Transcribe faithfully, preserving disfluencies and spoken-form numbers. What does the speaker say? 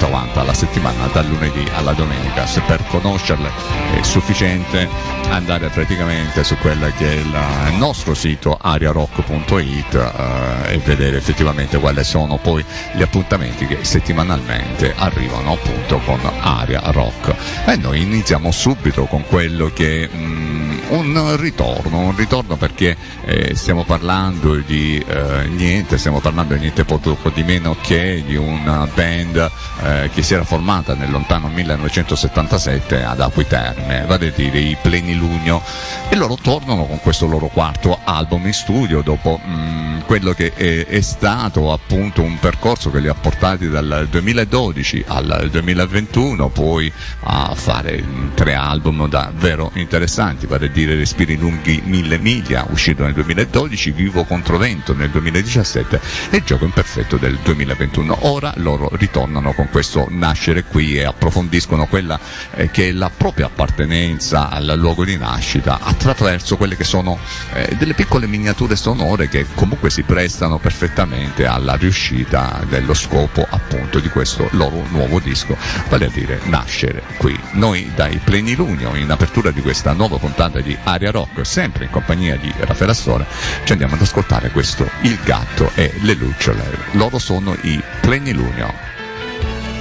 porta avanti alla settimana, dal lunedì alla domenica. Se per conoscerle è sufficiente andare praticamente su quella che è il nostro sito ariarock punto it eh, e vedere effettivamente quali sono poi gli appuntamenti che settimanalmente arrivano appunto con Aria Rock. E noi iniziamo subito con quello che mh, un ritorno, un ritorno perché eh, stiamo parlando di eh, niente, stiamo parlando di niente poco di meno che di una band eh, che si era formata nel lontano millenovecentosettantasette ad Acqui Terme, vale a dire i Plenilunio, e loro tornano con questo loro quarto album in studio dopo mh, quello che è, è stato appunto un percorso che li ha portati dal duemiladodici al duemilaventuno, poi a fare tre album davvero interessanti, vale a dire Respiri lunghi mille miglia uscito nel duemiladodici, Vivo contro vento nel duemiladiciassette e Gioco imperfetto del duemilaventuno. Ora loro ritornano con questo Nascere qui e approfondiscono quella eh, che è la propria appartenenza al luogo di nascita attraverso quelle che sono eh, delle piccole miniature sonore che comunque si prestano perfettamente alla riuscita dello scopo appunto di questo loro nuovo disco, vale a dire Nascere qui. Noi dai Plenilunio, in apertura di questa nuova puntata di Aria Rock, sempre in compagnia di Raffaele Astore, ci andiamo ad ascoltare questo Il gatto e le lucciole. Loro sono i Plenilunio.